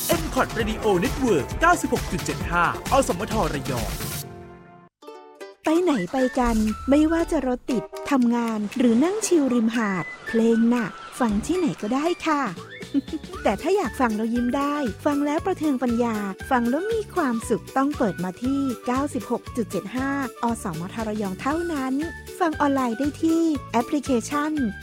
M-Cot Radio Network 96.75 อสมทระยองไปไหนไปกันไม่ว่าจะรถติดทำงานหรือนั่งชิลริมหาดเพลงน่ะฟังที่ไหนก็ได้ค่ะ แต่ถ้าอยากฟังแล้วยิ้มได้ฟังแล้วประเทืองปัญญาฟังแล้วมีความสุขต้องเปิดมาที่ 96.75 อสมทระยองเท่านั้นฟังออนไลน์ได้ที่แอปพลิเคชัน